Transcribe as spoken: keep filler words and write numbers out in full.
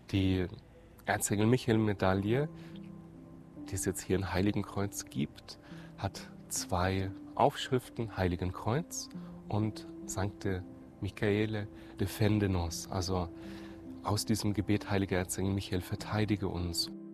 Die Erzengel Michael-Medaille, die es jetzt hier in Heiligenkreuz gibt, hat zwei Aufschriften, Heiligenkreuz und Sancte Michaele defende nos, also aus diesem Gebet, Heiliger Erzengel Michael, verteidige uns.